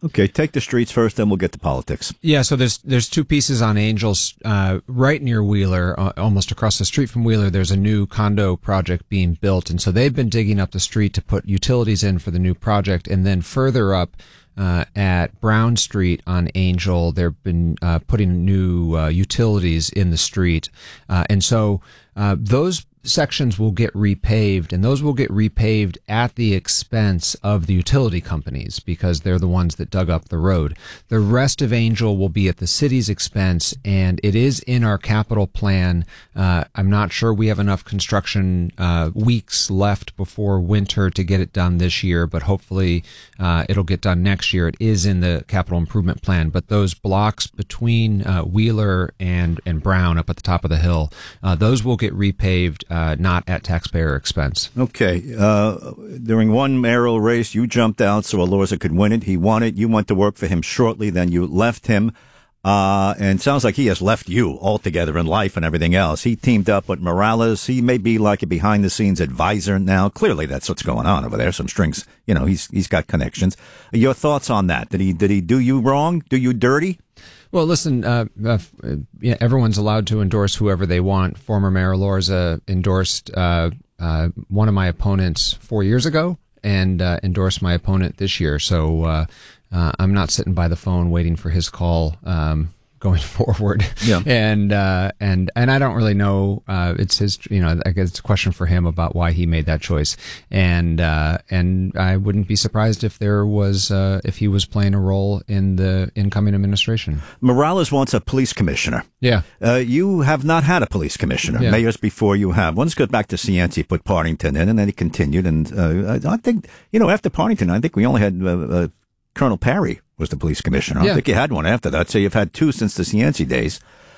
Okay, take the streets first, then we'll get to politics. Yeah, so there's two pieces on Angels. Right near Wheeler, almost across the street from Wheeler, there's a new condo project being built. And so they've been digging up the street to put utilities in for the new project. And then further up at Brown Street on Angel, they've been putting new utilities in the street. And so those sections will get repaved, and those will get repaved at the expense of the utility companies because they're the ones that dug up the road. The rest of Angel will be at the city's expense, and it is in our capital plan. I'm not sure we have enough construction weeks left before winter to get it done this year, but hopefully it'll get done next year. It is in the capital improvement plan, but those blocks between Wheeler and Brown up at the top of the hill, those will get repaved, not at taxpayer expense. Okay. During one mayoral race, you jumped out so Elorza could win it. He won it. You went to work for him shortly. Then you left him. And it sounds like he has left you altogether in life and everything else. He teamed up with Morales. He may be like a behind-the-scenes advisor now. Clearly, that's what's going on over there. Some strings. He's got connections. Your thoughts on that? Did he do you wrong? Do you dirty? Well, listen, everyone's allowed to endorse whoever they want. Former Mayor Elorza endorsed one of my opponents 4 years ago and endorsed my opponent this year. So I'm not sitting by the phone waiting for his call going forward. Yeah. And I don't really know. It's his. I guess it's a question for him about why he made that choice. And I wouldn't be surprised if if he was playing a role in the incoming administration. Morales wants a police commissioner. Yeah. You have not had a police commissioner. Yeah. Mayors before you have. Let's go back to Cianci, put Partington in, and then he continued. And I think after Partington, I think we only had Colonel Parry was the police commissioner. I don't think you had one after that. So you've had two since the Cianci days.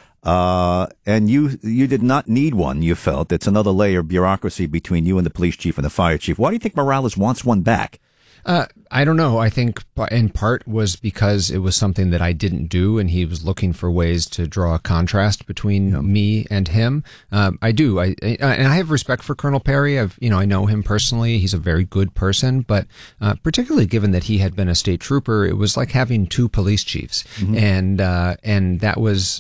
And you did not need one, you felt. It's another layer of bureaucracy between you and the police chief and the fire chief. Why do you think Morales wants one back? I don't know. I think in part was because it was something that I didn't do, and he was looking for ways to draw a contrast between me and him. I do. And I have respect for Colonel Parry. I know him personally. He's a very good person, but particularly given that he had been a state trooper, it was like having two police chiefs, and that was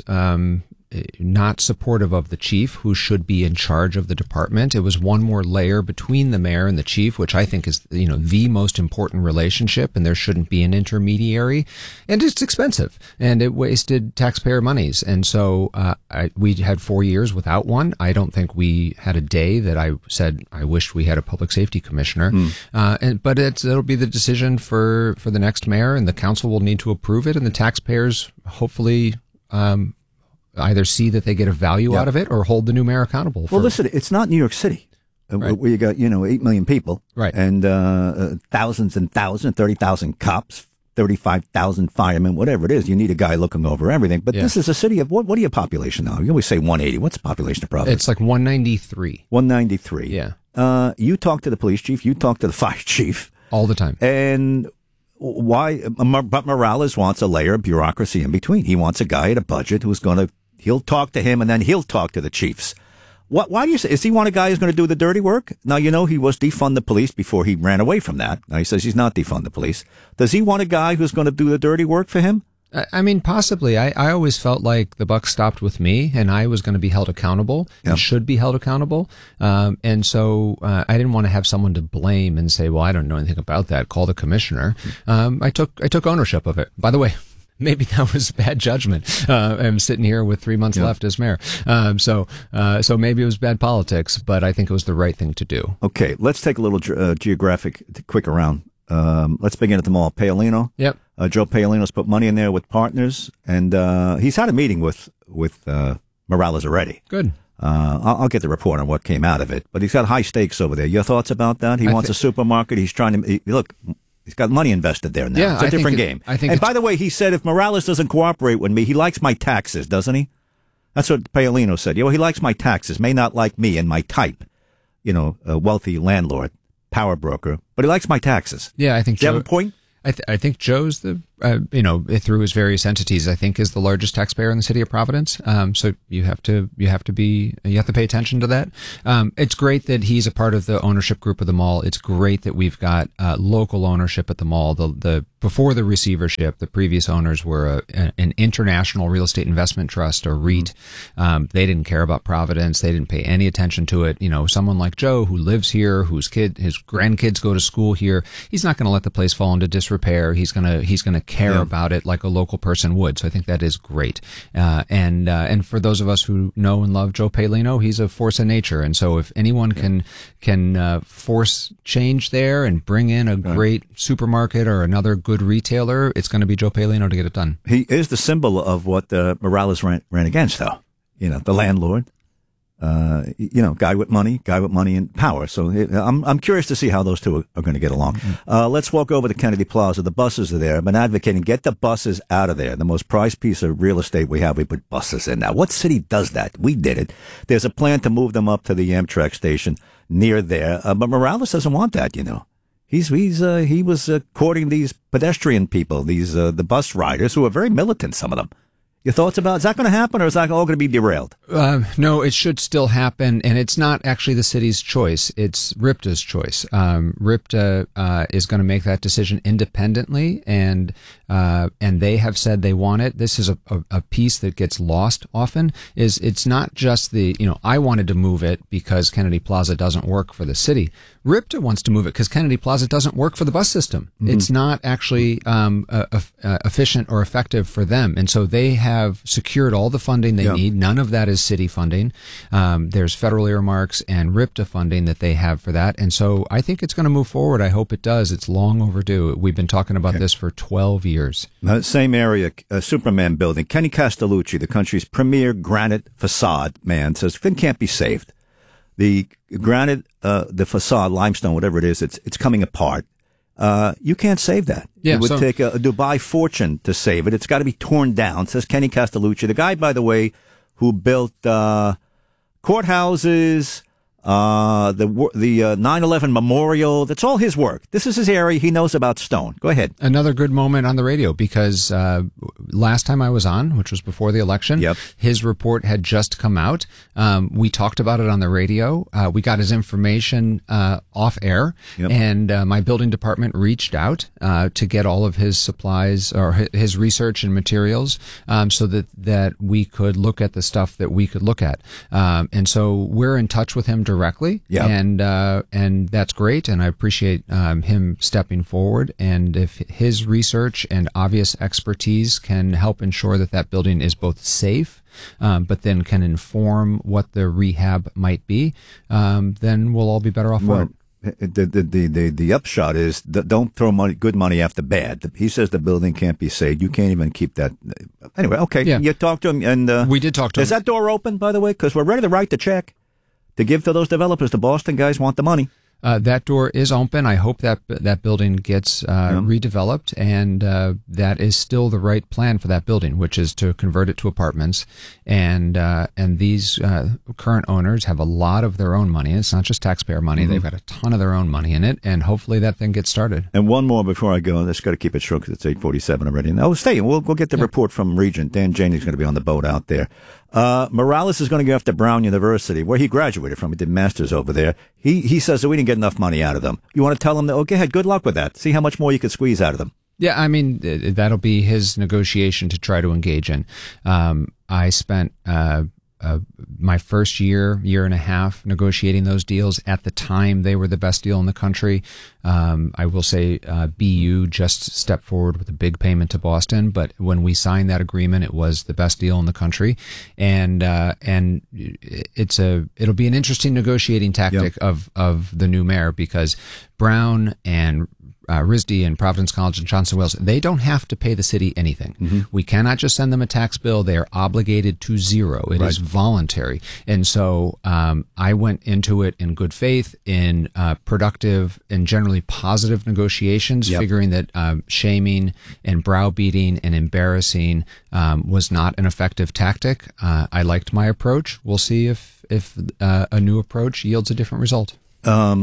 not supportive of the chief, who should be in charge of the department. It was one more layer between the mayor and the chief, which I think is, the most important relationship, and there shouldn't be an intermediary. And it's expensive, and it wasted taxpayer monies. And so we had 4 years without one. I don't think we had a day that I said I wished we had a public safety commissioner. But it'll be the decision for the next mayor, and the council will need to approve it, and the taxpayers hopefully either see that they get a value out of it or hold the new mayor accountable. Well, listen, it's not New York City, where you got, 8 million people, right, and thousands and thousands, 30,000 cops, 35,000 firemen, whatever it is. You need a guy looking over everything. But this is a city of, what are your population now? You always say 180. What's the population of Providence? It's like 193. 193. Yeah. You talk to the police chief, you talk to the fire chief. All the time. And why? But Morales wants a layer of bureaucracy in between. He wants a guy at a budget he'll talk to him, and then he'll talk to the chiefs. Why do you say, does he want a guy who's going to do the dirty work? Now, he was defund the police before he ran away from that. Now he says he's not defund the police. Does he want a guy who's going to do the dirty work for him? I mean, possibly. I always felt like the buck stopped with me, and I was going to be held accountable and should be held accountable. And so I didn't want to have someone to blame and say, well, I don't know anything about that. Call the commissioner. I took ownership of it. By the way, maybe that was bad judgment. I'm sitting here with 3 months left as mayor. So maybe it was bad politics, but I think it was the right thing to do. Okay, let's take a little geographic quick around. Let's begin at the mall. Paolino. Yep. Joe Paolino's put money in there with partners, and he's had a meeting with Morales already. Good. I'll get the report on what came out of it, but he's got high stakes over there. Your thoughts about that? He wants a supermarket. He's trying to look. He's got money invested there now. It's a different game. And by the way, he said, if Morales doesn't cooperate with me, he likes my taxes, doesn't he? That's what Paolino said. He likes my taxes, may not like me and my type, a wealthy landlord, power broker, but he likes my taxes. Yeah, I think Do you have a point? I think Joe's the through his various entities, I think is the largest taxpayer in the city of Providence. So you have to pay attention to that. It's great that he's a part of the ownership group of the mall. It's great that we've got local ownership at the mall. Before the receivership, the previous owners were an international real estate investment trust, or REIT. They didn't care about Providence. They didn't pay any attention to it. Someone like Joe, who lives here, his grandkids go to school here, he's not going to let the place fall into disrepair. He's going to care about it like a local person would. So I think that is great. And for those of us who know and love Joe Paolino, he's a force of nature. And so if anyone can force change there and bring in a great supermarket or another good retailer, it's going to be Joe Paolino to get it done. He is the symbol of what Morales ran against, though. The landlord, guy with money and power. So I'm curious to see how those two are going to get along. Let's walk over to Kennedy Plaza. The buses are there. I've been advocating, get the buses out of there. The most prized piece of real estate we have, we put buses in. Now, what city does that? We did it. There's a plan to move them up to the Amtrak station near there. But Morales doesn't want that, He was courting these pedestrian people, the bus riders, who are very militant, some of them. Your thoughts about, is that going to happen, or is that all going to be derailed? No, it should still happen, and it's not actually the city's choice. It's RIPTA's choice. RIPTA is going to make that decision independently, and they have said they want it. This is a piece that gets lost often. It's not just I wanted to move it because Kennedy Plaza doesn't work for the city. RIPTA wants to move it because Kennedy Plaza doesn't work for the bus system. Mm-hmm. It's not actually efficient or effective for them, and so they have secured all the funding they need. None of that is city funding. There's federal earmarks and RIPTA funding that they have for that. And so I think it's going to move forward. I hope it does. It's long overdue. We've been talking about this for 12 years. Now, same area, Superman building. Kenny Castellucci, the country's premier granite facade man, says it can't be saved. The granite, the facade, limestone, whatever it is, it's coming apart. You can't save that. It would take a Dubai fortune to save it. It's got to be torn down, says Kenny Castellucci, the guy, by the way, who built courthouses, the 9/11 memorial. That's all his work. This is his area. He knows about stone. Go ahead. Another good moment on the radio, because last time I was on, which was before the election, his report had just come out. We talked about it on the radio. We got his information off air, and my building department reached out to get all of his supplies or his research and materials, so that we could look at the stuff that we could look at. And so we're in touch with him directly, and that's great, and I appreciate him stepping forward. And if his research and obvious expertise can help ensure that building is both safe, but then can inform what the rehab might be, then we'll all be better off for it. The upshot is that don't throw good money after bad. He says the building can't be saved. You can't even keep that. Anyway, okay, you talked to him, and we did talk to him. Is that door open, by the way? Because we're ready to write the check to give to those developers. The Boston guys want the money. That door is open. I hope that building gets redeveloped, and that is still the right plan for that building, which is to convert it to apartments. And these current owners have a lot of their own money. It's not just taxpayer money. Mm-hmm. They've got a ton of their own money in it, and hopefully that thing gets started. And one more before I go. Let's got to keep it short because it's 8:47 already. Oh, stay. We'll get the report from Regent. Dan Janey's going to be on the boat out there. Morales is going to go after Brown University, where he graduated from. He did masters over there. He says that we didn't get enough money out of them. You want to tell him that? Okay, ahead. Good luck with that. See how much more you could squeeze out of them. Yeah, I mean, that'll be his negotiation to try to engage in. I spent my first year and a half negotiating those deals. At the time, they were the best deal in the country. I will say BU just stepped forward with a big payment to Boston, but when we signed that agreement, it was the best deal in the country. And it'll be an interesting negotiating tactic of the new mayor, because Brown and RISD and Providence College and Johnson Wales, they don't have to pay the city anything. Mm-hmm. We cannot just send them a tax bill. They are obligated to zero. It is voluntary. And so I went into it in good faith, in productive and generally positive negotiations, figuring that shaming and browbeating and embarrassing was not an effective tactic. I liked my approach. We'll see if a new approach yields a different result.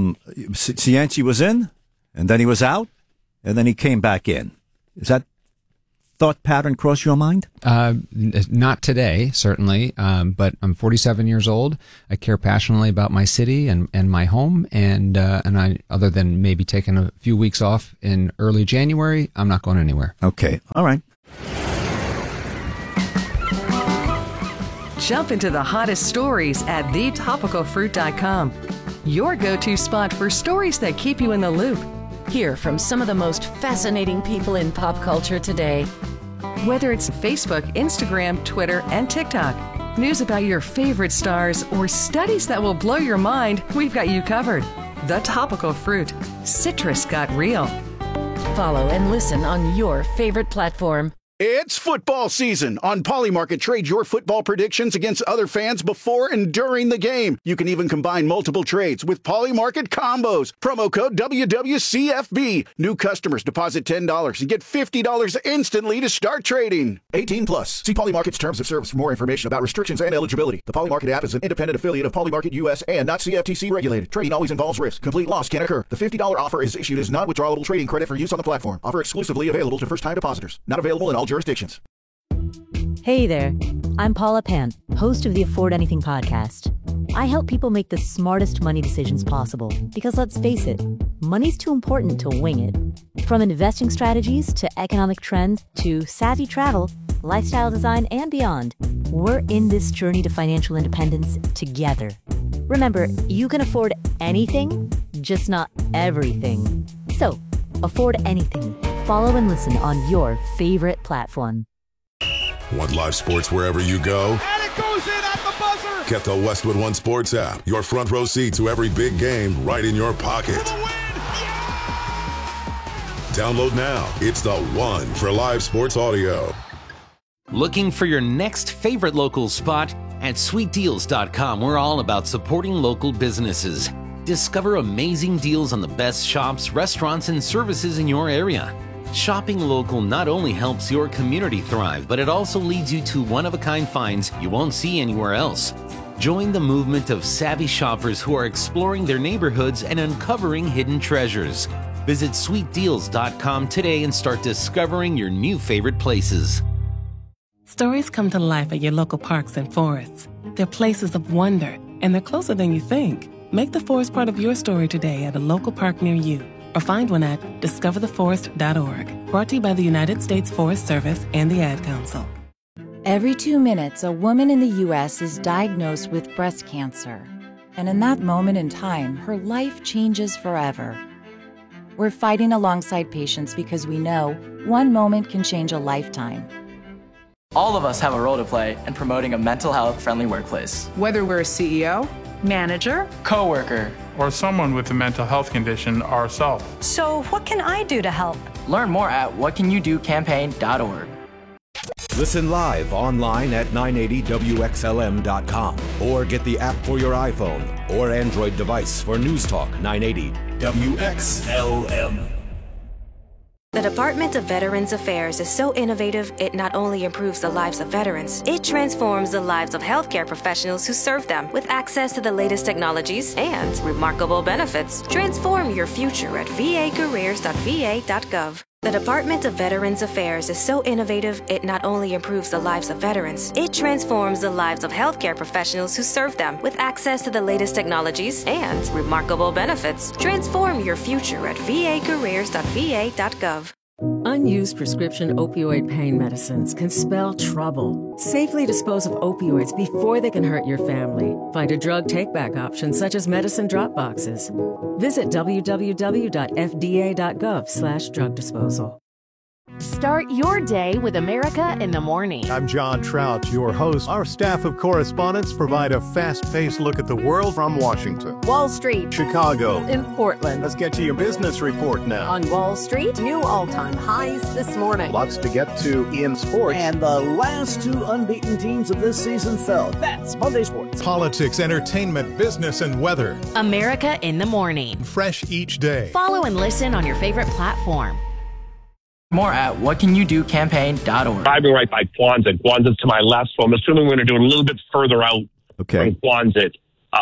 Cianci was in, and then he was out, and then he came back in. Is that thought pattern cross your mind? Not today, certainly, but I'm 47 years old. I care passionately about my city and my home, and I, other than maybe taking a few weeks off in early January, I'm not going anywhere. Okay, all right. Jump into the hottest stories at thetopicalfruit.com. Your go-to spot for stories that keep you in the loop. Hear from some of the most fascinating people in pop culture today. Whether it's Facebook, Instagram, Twitter, and TikTok, news about your favorite stars, or studies that will blow your mind, we've got you covered. The Topical Fruit. Citrus got real. Follow and listen on your favorite platform. It's football season. On Polymarket, trade your football predictions against other fans before and during the game. You can even combine multiple trades with Polymarket combos. Promo code WWCFB. New customers deposit $10 and get $50 instantly to start trading. 18 plus. See Polymarket's terms of service for more information about restrictions and eligibility. The Polymarket app is an independent affiliate of Polymarket US and not CFTC regulated. Trading always involves risk. Complete loss can occur. The $50 offer is issued as non-withdrawable trading credit for use on the platform. Offer exclusively available to first-time depositors. Not available in all jurisdictions. Hey there, I'm Paula Pant, host of the Afford Anything podcast. I help people make the smartest money decisions possible because let's face it, money's too important to wing it. From investing strategies to economic trends to savvy travel, lifestyle design, and beyond, we're in this journey to financial independence together. Remember, you can afford anything, just not everything. So, afford anything. Follow and listen on your favorite platform. Want live sports wherever you go? And it goes in at the buzzer! Get the Westwood One Sports app. Your front row seat to every big game right in your pocket. For the win! Yeah! Download now. It's the one for live sports audio. Looking for your next favorite local spot? At sweetdeals.com, we're all about supporting local businesses. Discover amazing deals on the best shops, restaurants, and services in your area. Shopping local not only helps your community thrive, but it also leads you to one-of-a-kind finds you won't see anywhere else. Join the movement of savvy shoppers who are exploring their neighborhoods and uncovering hidden treasures. Visit sweetdeals.com today and start discovering your new favorite places. Stories come to life at your local parks and forests. They're places of wonder, and they're closer than you think. Make the forest part of your story today at a local park near you, or find one at discovertheforest.org. Brought to you by the United States Forest Service and the Ad Council. Every 2 minutes, a woman in the U.S. is diagnosed with breast cancer. And in that moment in time, her life changes forever. We're fighting alongside patients because we know one moment can change a lifetime. All of us have a role to play in promoting a mental health-friendly workplace. Whether we're a CEO, manager, coworker, or someone with a mental health condition ourselves. So what can I do to help? Learn more at whatcanyoudocampaign.org. Listen live online at 980wxlm.com or get the app for your iPhone or Android device for News Talk 980 WXLM. The Department of Veterans Affairs is so innovative, it not only improves the lives of veterans, it transforms the lives of healthcare professionals who serve them with access to the latest technologies and remarkable benefits. Transform your future at vacareers.va.gov. The Department of Veterans Affairs is so innovative, it not only improves the lives of veterans, it transforms the lives of healthcare professionals who serve them with access to the latest technologies and remarkable benefits. Transform your future at vacareers.va.gov. Unused prescription opioid pain medicines can spell trouble. Safely dispose of opioids before they can hurt your family. Find a drug take-back option such as medicine drop boxes. Visit www.fda.gov/drug disposal. Start your day with America in the Morning. I'm John Trout, your host. Our staff of correspondents provide a fast-paced look at the world from Washington, Wall Street, Chicago, and Portland. Let's get to your business report now. On Wall Street, new all-time highs this morning. Lots to get to in sports. And the last two unbeaten teams of this season fell. That's Monday Sports. Politics, entertainment, business, and weather. America in the Morning. Fresh each day. Follow and listen on your favorite platform. More at whatcanyoudocampaign.org. Driving right by Quonset. Quonset's to my left, so I'm assuming we're going to do it a little bit further out from Quonset.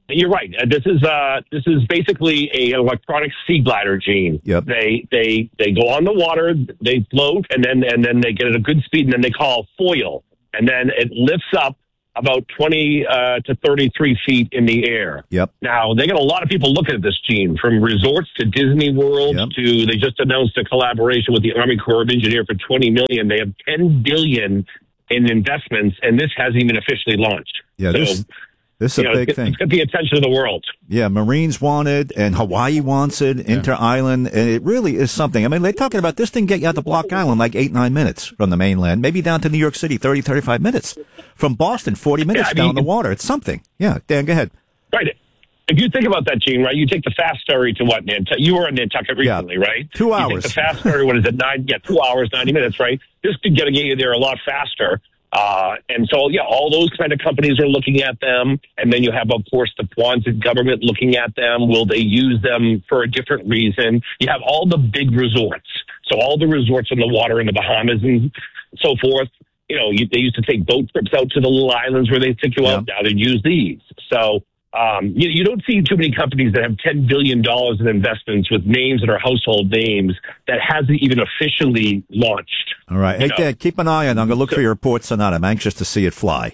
You're right. This is basically an electronic sea glider, Gene. Yep. They go on the water, they float, and then they get at a good speed, and then they call foil, and then it lifts up about 20 to 33 feet in the air. Yep. Now, they got a lot of people looking at this, Gene, from resorts to Disney World to, they just announced a collaboration with the Army Corps of Engineers for $20 million. They have $10 billion in investments, and this hasn't even officially launched. Yeah, so, this is a big thing. It's got the attention of the world. Yeah, Marines want it, and Hawaii wants it, Inter-Island, and it really is something. I mean, they're talking about this thing get you out to Block Island like 8-9 minutes from the mainland, maybe down to New York City, 30-35 minutes. From Boston, 40 minutes down the water. It's something. Yeah, Dan, go ahead. Right. If you think about that, Gene, right, you take the fast ferry to what, Nantucket? You were in Nantucket recently, right? 2 hours. You take the fast ferry, what is it, 2 hours, 90 minutes, right? This could get you there a lot faster. And so, all those kind of companies are looking at them. And then you have, of course, the Quonset government looking at them. Will they use them for a different reason? You have all the big resorts. So all the resorts on the water in the Bahamas and so forth. They used to take boat trips out to the little islands where they take you out. Now they use these. So you don't see too many companies that have $10 billion in investments with names that are household names that hasn't even officially launched. All right. Hey, Dad, keep an eye on it. I'm going to look for your reports tonight. I'm anxious to see it fly.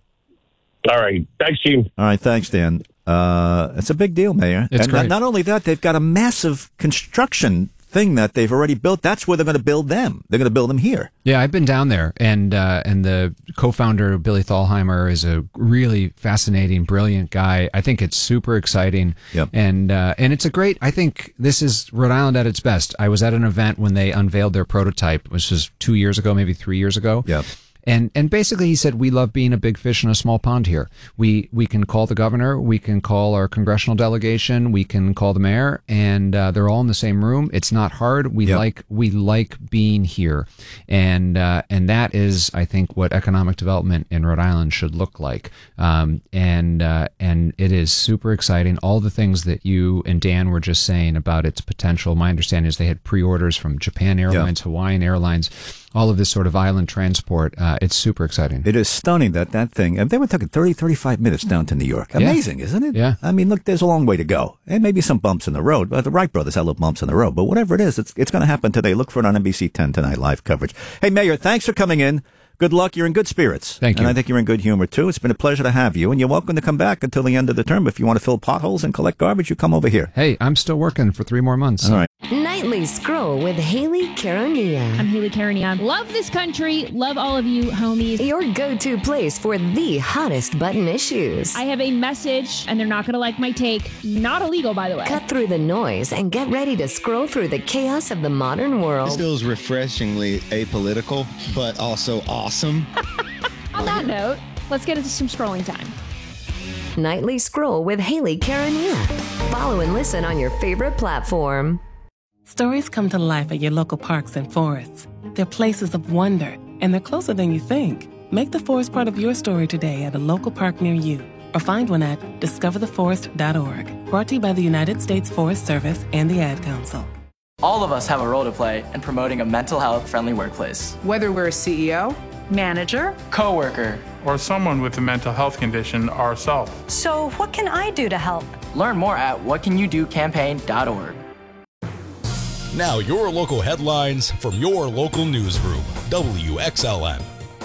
All right. Thanks, Gene. All right. Thanks, Dan. It's a big deal, Mayor. It's great. Not only that, they've got a massive construction thing that they've already built. That's where they're going to build them. They're going to build them here. Yeah, I've been down there, and the co-founder, Billy Thalheimer, is a really fascinating, brilliant guy. I think it's super exciting. Yep. And it's a great, I think this is Rhode Island at its best. I was at an event when they unveiled their prototype, which was 2 years ago, maybe 3 years ago. Yep. And basically he said, we love being a big fish in a small pond here. We can call the governor, we can call our congressional delegation, we can call the mayor, and they're all in the same room. It's not hard. We like being here. And that is, I think, what economic development in Rhode Island should look like. And it is super exciting. All the things that you and Dan were just saying about its potential. My understanding is they had pre-orders from Japan Airlines, Hawaiian Airlines, all of this sort of island transport. It's super exciting. It is stunning that thing, and they were talking 30, 35 minutes down to New York. Amazing, isn't it? Yeah. I mean, look, there's a long way to go, and maybe some bumps in the road. But the Wright brothers had little bumps in the road. But whatever it is, it's going to happen today. Look for it on NBC 10 tonight, live coverage. Hey, Mayor, thanks for coming in. Good luck. You're in good spirits. Thank you. And I think you're in good humor, too. It's been a pleasure to have you. And you're welcome to come back until the end of the term. If you want to fill potholes and collect garbage, you come over here. Hey, I'm still working for 3 more months. All right. Nightly Scroll with Haley Caronia. I'm Haley Caronia. Love this country. Love all of you, homies. Your go-to place for the hottest button issues. I have a message, and they're not going to like my take. Not illegal, by the way. Cut through the noise and get ready to scroll through the chaos of the modern world. This feels refreshingly apolitical, but also awesome. On that note, let's get into some scrolling time. Nightly Scroll with Haley Caronia. Follow and listen on your favorite platform. Stories come to life at your local parks and forests. They're places of wonder, and they're closer than you think. Make the forest part of your story today at a local park near you, or find one at discovertheforest.org. Brought to you by the United States Forest Service and the Ad Council. All of us have a role to play in promoting a mental health-friendly workplace. Whether we're a CEO, manager, coworker, or someone with a mental health condition ourselves. So what can I do to help? Learn more at whatcanyoudocampaign.org. Now your local headlines from your local newsroom, WXLM.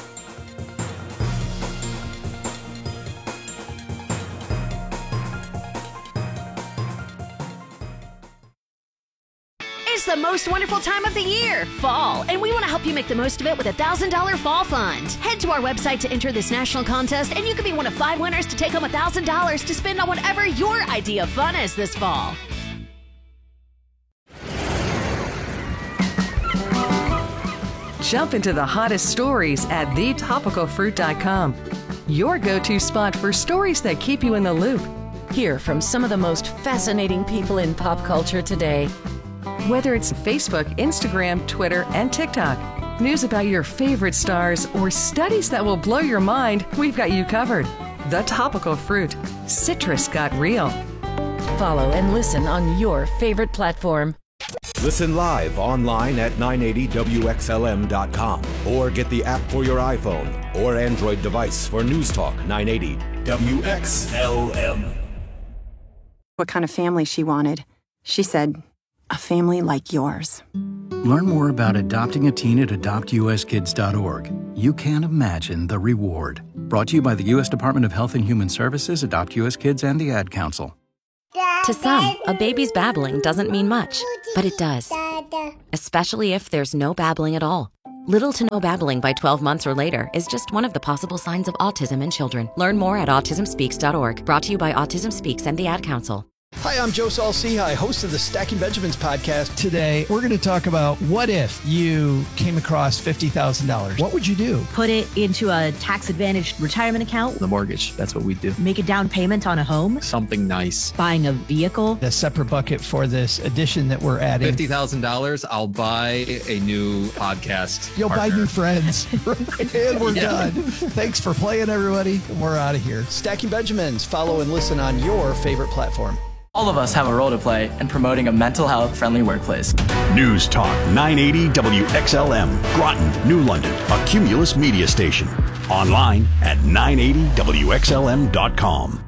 It's the most wonderful time of the year, fall, and we want to help you make the most of it with a $1,000 fall fund. Head to our website to enter this national contest, and you could be one of 5 winners to take home $1,000 to spend on whatever your idea of fun is this fall. Jump into the hottest stories at thetopicalfruit.com. Your go-to spot for stories that keep you in the loop. Hear from some of the most fascinating people in pop culture today. Whether it's Facebook, Instagram, Twitter, and TikTok, news about your favorite stars, or studies that will blow your mind, we've got you covered. The Topical Fruit. Citrus got real. Follow and listen on your favorite platform. Listen live online at 980WXLM.com or get the app for your iPhone or Android device for News Talk 980 WXLM. what kind of family she wanted. She said, a family like yours. Learn more about adopting a teen at adoptuskids.org. You can't imagine the reward. Brought to you by the U.S. Department of Health and Human Services, Adopt U.S. Kids, and the Ad Council. To some, a baby's babbling doesn't mean much, but it does. Especially if there's no babbling at all. Little to no babbling by 12 months or later is just one of the possible signs of autism in children. Learn more at autismspeaks.org. Brought to you by Autism Speaks and the Ad Council. Hi, I'm Joe Saul-Sehy, host of the Stacking Benjamins podcast. Today, we're going to talk about what if you came across $50,000? What would you do? Put it into a tax-advantaged retirement account. The mortgage, that's what we do. Make a down payment on a home. Something nice. Buying a vehicle. A separate bucket for this addition that we're adding. $50,000, I'll buy a new podcast You'll partner. buy new friends. And we're done. Thanks for playing, everybody. We're out of here. Stacking Benjamins. Follow and listen on your favorite platform. All of us have a role to play in promoting a mental health friendly workplace. News Talk 980 WXLM, Groton, New London, a Cumulus media station. Online at 980WXLM.com.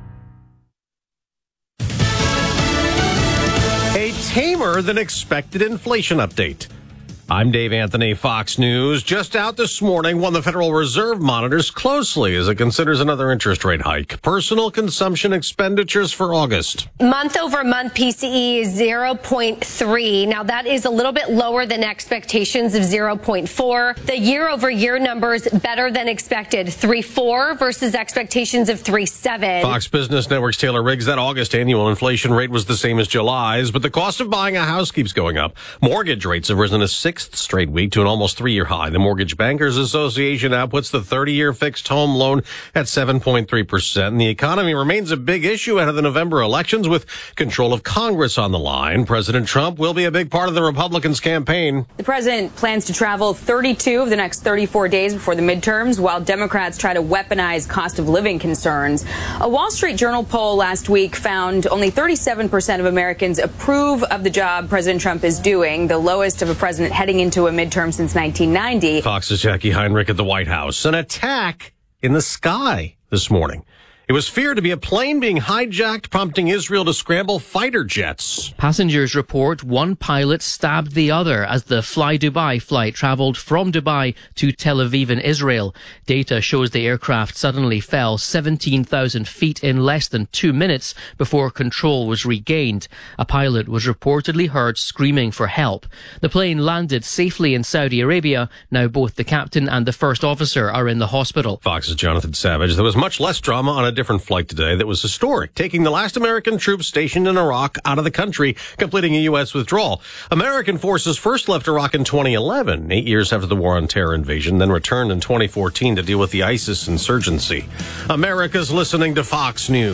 A tamer than expected inflation update. I'm Dave Anthony, Fox News. Just out this morning, one the Federal Reserve monitors closely as it considers another interest rate hike. Personal consumption expenditures for August. Month over month PCE is 0.3. Now that is a little bit lower than expectations of 0.4. The year over year numbers better than expected. 3.4 versus expectations of 3.7. Fox Business Network's Taylor Riggs, that August annual inflation rate was the same as July's, but the cost of buying a house keeps going up. Mortgage rates have risen a sixth straight week to an almost 3-year high. The Mortgage Bankers Association now puts the 30-year fixed home loan at 7.3%. And the economy remains a big issue ahead of the November elections with control of Congress on the line. President Trump will be a big part of the Republicans' campaign. The president plans to travel 32 of the next 34 days before the midterms, while Democrats try to weaponize cost of living concerns. A Wall Street Journal poll last week found only 37% of Americans approve of the job President Trump is doing, the lowest of a president heading into a midterm since 1990. Fox's Jackie Heinrich at the White House. An attack in the sky this morning. It was feared to be a plane being hijacked, prompting Israel to scramble fighter jets. Passengers report one pilot stabbed the other as the Fly Dubai flight traveled from Dubai to Tel Aviv in Israel. Data shows the aircraft suddenly fell 17,000 feet in less than 2 minutes before control was regained. A pilot was reportedly heard screaming for help. The plane landed safely in Saudi Arabia. Now both the captain and the first officer are in the hospital. Fox's Jonathan Savage. There was much less drama on a different flight today that was historic, taking the last American troops stationed in Iraq out of the country, completing a U.S. withdrawal. American forces first left Iraq in 2011, 8 years after the War on Terror invasion, then returned in 2014 to deal with the ISIS insurgency. America's listening to Fox News.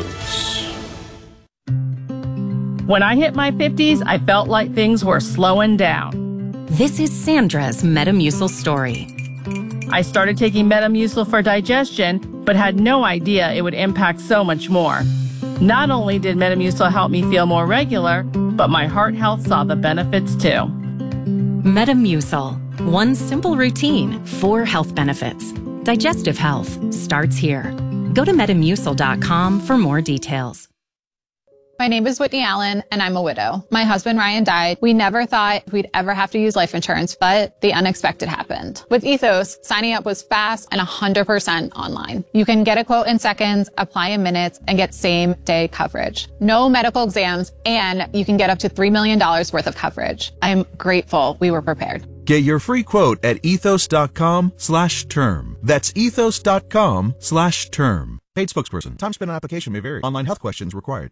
When I hit my 50s, I felt like things were slowing down. This is Sandra's Metamucil story. I started taking Metamucil for digestion, but had no idea it would impact so much more. Not only did Metamucil help me feel more regular, but my heart health saw the benefits too. Metamucil. One simple routine, 4 health benefits. Digestive health starts here. Go to Metamucil.com for more details. My name is Whitney Allen, and I'm a widow. My husband, Ryan, died. We never thought we'd ever have to use life insurance, but the unexpected happened. With Ethos, signing up was fast and 100% online. You can get a quote in seconds, apply in minutes, and get same-day coverage. No medical exams, and you can get up to $3 million worth of coverage. I'm grateful we were prepared. Get your free quote at ethos.com/term. That's ethos.com/term. Paid spokesperson. Time spent on application may vary. Online health questions required.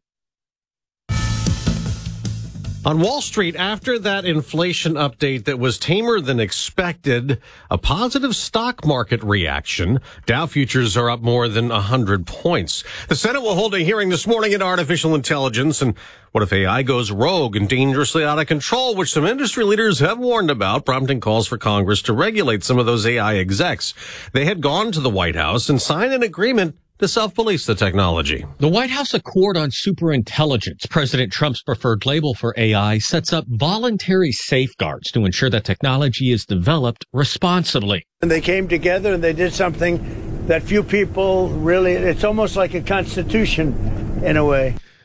On Wall Street, after that inflation update that was tamer than expected, a positive stock market reaction. Dow futures are up more than 100 points. The Senate will hold a hearing this morning on artificial intelligence and what if AI goes rogue and dangerously out of control, which some industry leaders have warned about, prompting calls for Congress to regulate some of those AI execs. They had gone to the White House and signed an agreement to self-police the technology. The White House Accord on Superintelligence, President Trump's preferred label for AI, sets up voluntary safeguards to ensure that technology is developed responsibly. And they came together and they did something that few people really, it's almost like a constitution in a way.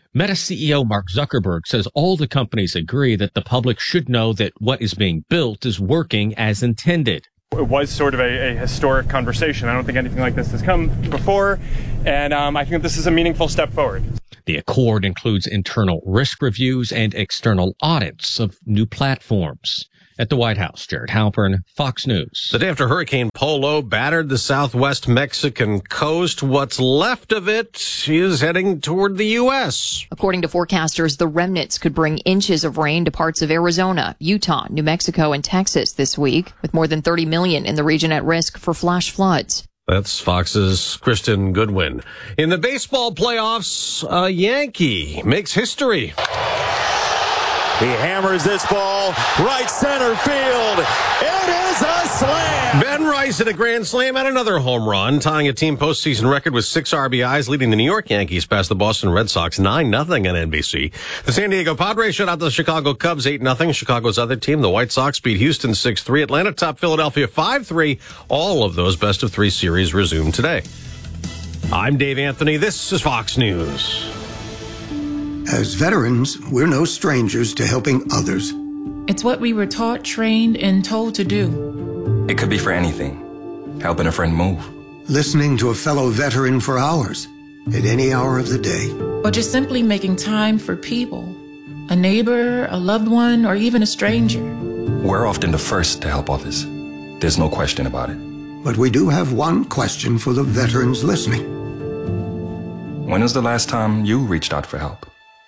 Meta CEO Mark Zuckerberg says all the companies agree that the public should know that what is being built is working as intended. It was sort of a historic conversation. I don't think anything like this has come before, and I think this is a meaningful step forward. The accord includes internal risk reviews and external audits of new platforms. At the White House, Jared Halpern, Fox News. The day after Hurricane Polo battered the southwest Mexican coast, what's left of it is heading toward the U.S. According to forecasters, the remnants could bring inches of rain to parts of Arizona, Utah, New Mexico, and Texas this week, with more than 30 million in the region at risk for flash floods. That's Fox's Kristen Goodwin. In the baseball playoffs, a Yankee makes history. He hammers this ball right center field. It is a slam. Ben Rice hit a grand slam and another home run, tying a team postseason record with 6 RBIs, leading the New York Yankees past the Boston Red Sox 9-0 on NBC. The San Diego Padres shut out the Chicago Cubs 8-0. Chicago's other team, the White Sox, beat Houston 6-3. Atlanta topped Philadelphia 5-3. All of those best-of-3 series resume today. I'm Dave Anthony. This is Fox News. As veterans, we're no strangers to helping others. It's what we were taught, trained, and told to do. It could be for anything. Helping a friend move. Listening to a fellow veteran for hours, at any hour of the day. Or just simply making time for people. A neighbor, a loved one, or even a stranger. We're often the first to help others. There's no question about it. But we do have one question for the veterans listening. When was the last time you reached out for help?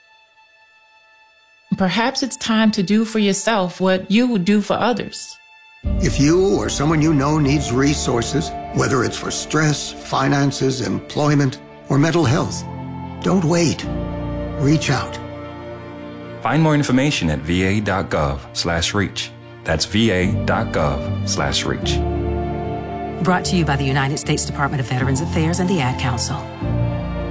Perhaps it's time to do for yourself what you would do for others. If you or someone you know needs resources, whether it's for stress, finances, employment, or mental health, don't wait. Reach out. Find more information at va.gov/reach. That's va.gov/reach. Brought to you by the United States Department of Veterans Affairs and the Ad Council.